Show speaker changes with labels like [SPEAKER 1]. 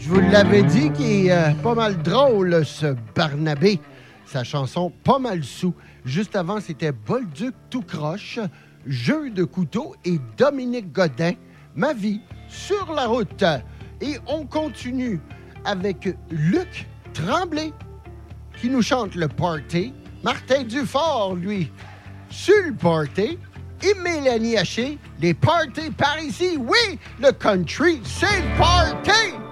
[SPEAKER 1] Je vous l'avais dit qu'il est pas mal drôle, ce Barnabé. Sa chanson « Pas mal sous ». Juste avant, c'était Bolduc tout croche, Jeu de couteau et Dominique Godin, Ma vie sur la route. Et on continue avec Luc Tremblay qui nous chante le party. Martin Dufort, lui, sur le party. Et Mélanie Haché, les parties par ici. Oui, le country, c'est le party!